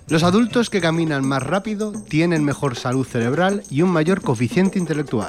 Los adultos que caminan más rápido tienen mejor salud cerebral y un mayor coeficiente intelectual.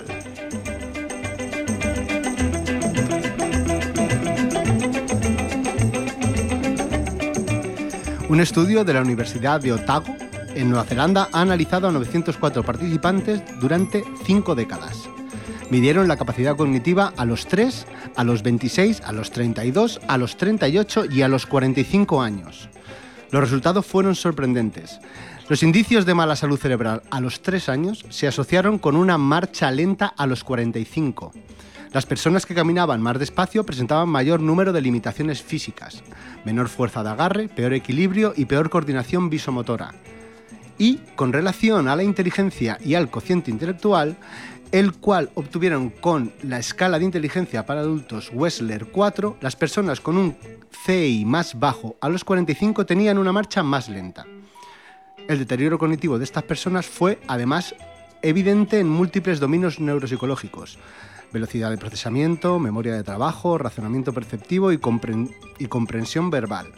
Un estudio de la Universidad de Otago, en Nueva Zelanda, ha analizado a 904 participantes durante 5 décadas. Midieron la capacidad cognitiva a los 3, a los 26, a los 32, a los 38 y a los 45 años. Los resultados fueron sorprendentes. Los indicios de mala salud cerebral a los 3 años se asociaron con una marcha lenta a los 45. Las personas que caminaban más despacio presentaban mayor número de limitaciones físicas, menor fuerza de agarre, peor equilibrio y peor coordinación visomotora. Y, con relación a la inteligencia y al cociente intelectual, el cual obtuvieron con la escala de inteligencia para adultos Wechsler 4, las personas con un CI más bajo a los 45 tenían una marcha más lenta. El deterioro cognitivo de estas personas fue, además, evidente en múltiples dominios neuropsicológicos: velocidad de procesamiento, memoria de trabajo, razonamiento perceptivo y comprensión verbal.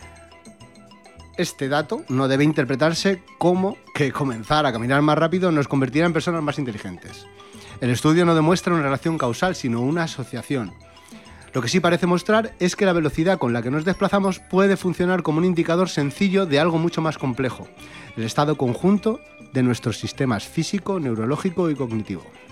Este dato no debe interpretarse como que comenzar a caminar más rápido nos convertirá en personas más inteligentes. El estudio no demuestra una relación causal, sino una asociación. Lo que sí parece mostrar es que la velocidad con la que nos desplazamos puede funcionar como un indicador sencillo de algo mucho más complejo: el estado conjunto de nuestros sistemas físico, neurológico y cognitivo.